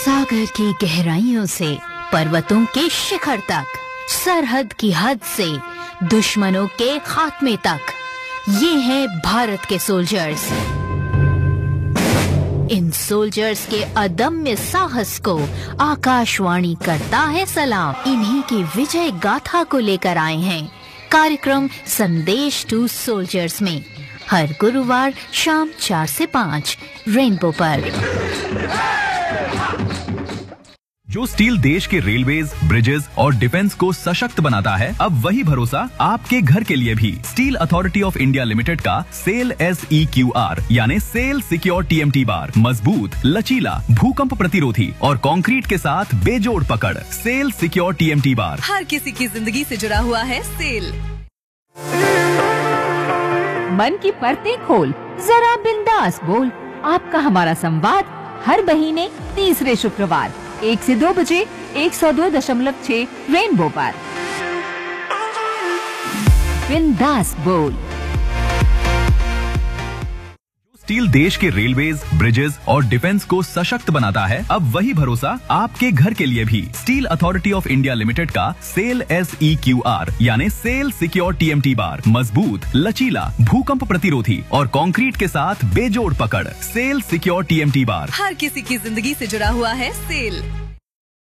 सागर की गहराइयों से पर्वतों के शिखर तक, सरहद की हद से दुश्मनों के खात्मे तक, ये हैं भारत के सोल्जर्स। इन सोल्जर्स के अदम्य साहस को आकाशवाणी करता है सलाम। इन्हीं की विजय गाथा को लेकर आए हैं कार्यक्रम संदेश टू सोल्जर्स में, हर गुरुवार शाम 4 से 5 रेनबो पर। जो स्टील देश के रेलवेज, ब्रिजेस और डिफेंस को सशक्त बनाता है, अब वही भरोसा आपके घर के लिए भी। Steel authority of India limited का सेल SEQR यानी सेल सिक्योर TMT बार मजबूत, लचीला, भूकंप प्रतिरोधी और कंक्रीट के साथ बेजोड़ पकड़। सेल सिक्योर TMT बार हर किसी की जिंदगी से जुड़ा हुआ है। सेल मन की परतें खोल, जरा बिंदास बोल। आपका हमारा संवाद हर महीने तीसरे शुक्रवार 1 से 2 बजे 102.6 रेनबो पर। बिंदास बोल। स्टील देश के रेलवेज, ब्रिजेस और डिफेंस को सशक्त बनाता है, अब वही भरोसा आपके घर के लिए भी। Steel authority of India limited का सेल SEQR यानी सेल सिक्योर TMT बार मजबूत, लचीला, भूकंप प्रतिरोधी और कंक्रीट के साथ बेजोड़ पकड़। सेल सिक्योर TMT बार हर किसी की जिंदगी से जुड़ा हुआ है। सेल